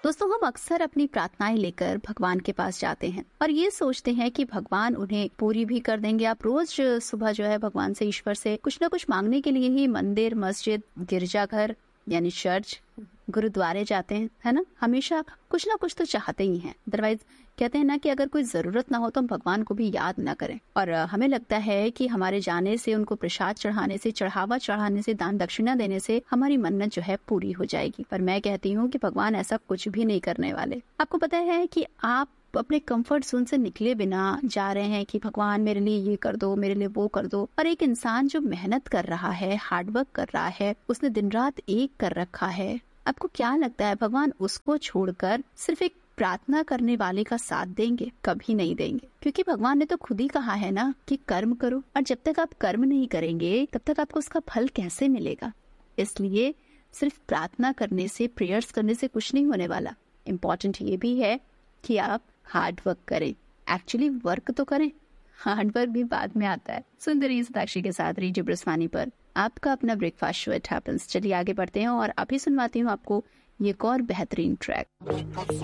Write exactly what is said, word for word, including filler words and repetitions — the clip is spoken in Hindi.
दोस्तों, हम अक्सर अपनी प्रार्थनाएं लेकर भगवान के पास जाते हैं और ये सोचते हैं कि भगवान उन्हें पूरी भी कर देंगे। आप रोज सुबह जो है भगवान से, ईश्वर से कुछ ना कुछ मांगने के लिए ही मंदिर, मस्जिद, गिरजाघर यानी चर्च, गुरुद्वारे जाते हैं, है ना। हमेशा कुछ ना कुछ तो चाहते ही हैं। अदरवाइज कहते हैं ना कि अगर कोई जरूरत ना हो तो हम भगवान को भी याद ना करें। और हमें लगता है कि हमारे जाने से, उनको प्रसाद चढ़ाने से, चढ़ावा चढ़ाने से, दान दक्षिणा देने से हमारी मन्नत जो है पूरी हो जाएगी। पर मैं कहती हूँ कि भगवान ऐसा कुछ भी नहीं करने वाले। आपको पता है कि आप अपने कंफर्ट जोन से निकले बिना जा रहे हैं कि भगवान मेरे लिए ये कर दो, मेरे लिए वो कर दो। और एक इंसान जो मेहनत कर रहा है, हार्डवर्क कर रहा है, उसने दिन रात एक कर रखा है, आपको क्या लगता है भगवान उसको छोड़कर सिर्फ एक प्रार्थना करने वाले का साथ देंगे? कभी नहीं देंगे, क्योंकि भगवान ने तो खुद ही कहा है ना कि कर्म करो, और जब तक आप कर्म नहीं करेंगे तब तक आपको उसका फल कैसे मिलेगा। इसलिए सिर्फ प्रार्थना करने से, प्रेयर्स करने से कुछ नहीं होने वाला। इम्पोर्टेंट ये भी है कि आप हार्ड वर्क करें। एक्चुअली वर्क तो करें, हार्ड वर्क भी बाद में आता है। सुंदरी सताक्षी के साथ रेडियो ब्रह्मवाणी पर आपका अपना ब्रेकफास्ट शो इट हैपेंस। चलिए आगे बढ़ते हैं और अभी सुनवाती हूँ आपको ये एक और बेहतरीन ट्रैक।